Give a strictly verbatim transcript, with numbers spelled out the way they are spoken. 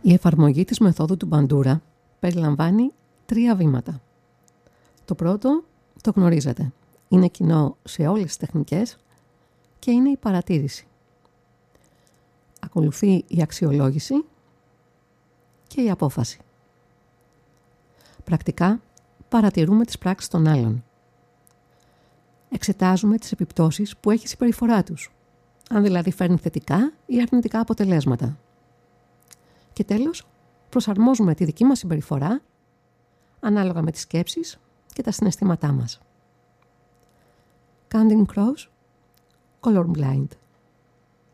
Η εφαρμογή της μεθόδου του Μπαντούρα περιλαμβάνει τρία βήματα. Το πρώτο το γνωρίζετε. Είναι κοινό σε όλες τις τεχνικές και είναι η παρατήρηση. Ακολουθεί η αξιολόγηση και η απόφαση. Πρακτικά παρατηρούμε τις πράξεις των άλλων. Εξετάζουμε τις επιπτώσεις που έχει η συμπεριφορά τους, αν δηλαδή φέρνει θετικά ή αρνητικά αποτελέσματα. Και τέλος, προσαρμόζουμε τη δική μας συμπεριφορά ανάλογα με τις σκέψεις και τα συναισθήματά μας. Counting Crows, Colorblind.